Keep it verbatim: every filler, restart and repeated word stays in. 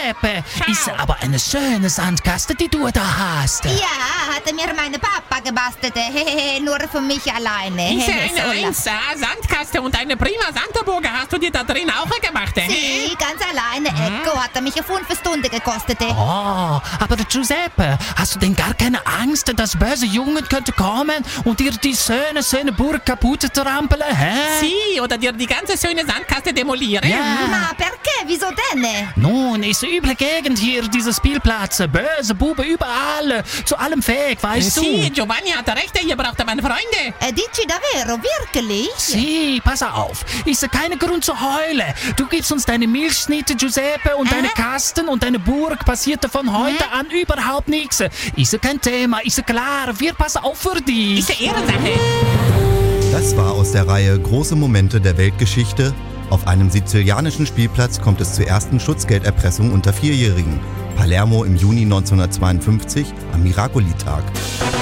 Giuseppe, ist aber eine schöne Sandkaste, die du da hast. Ja, hatte mir meine Papa gebastelt. Hehehe, nur für mich alleine. Ist Hehe, eine Olaf. eins A Sandkaste und eine prima Santaburger hast du dir da drin auch gemacht, hä? Sie, ganz alleine. Ecco, hat er mich fünf Stunden gekostet. Oh, aber Giuseppe, hast du denn gar keine Angst, dass böse Jungen könnte kommen und dir die schöne, schöne Burg kaputt trampeln, hä? Sie, oder dir die ganze schöne Sandkaste demolieren? Ja. Ma, perché? Wieso denn? Nun, ist eine üble Gegend hier, dieser Spielplatz. Böse Buben überall, zu allem fähig, weißt Sie, du? Giovanni hat recht, ihr braucht aber Freunde. Äh, dici davvero, wirklich? Sie, pass auf, ist kein Grund zu heulen. Du gibst uns deine Milchschnitte, Giuseppe, und deine Kasten und deine Burg passiert von heute an überhaupt nichts. Ist kein Thema, ist klar, wir passen auf für dich. Ist eine Ehrensache. Das war aus der Reihe Große Momente der Weltgeschichte. Auf einem sizilianischen Spielplatz kommt es zur ersten Schutzgelderpressung unter Vierjährigen. Palermo im Juni neunzehnhundertzweiundfünfzig am Miracoli-Tag.